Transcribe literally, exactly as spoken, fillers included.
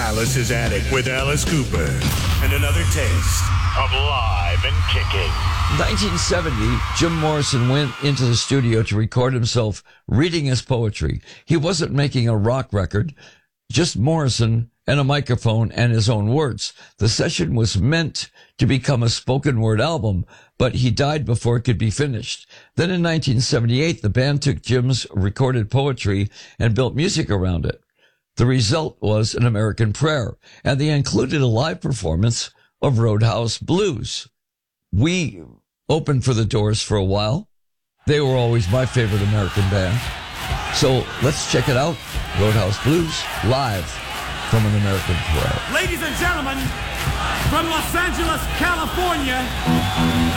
Alice's Attic with Alice Cooper. And another taste of live and kicking. nineteen seventy, Jim Morrison went into the studio to record himself reading his poetry. He wasn't making a rock record, just Morrison and a microphone and his own words. The session was meant to become a spoken word album, but he died before it could be finished. Then in nineteen seventy-eight, the band took Jim's recorded poetry and built music around it. The result was An American Prayer, and they included a live performance of Roadhouse Blues. We opened for the Doors for a while. They were always my favorite American band. So let's check it out. Roadhouse Blues, live from An American Prayer. Ladies and gentlemen, from Los Angeles, California,